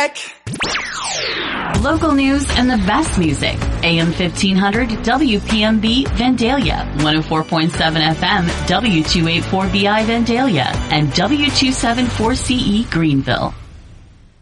back. Local news and the best music. AM 1500 WPMB Vandalia, 104.7 FM W284BI Vandalia, and W274CE Greenville.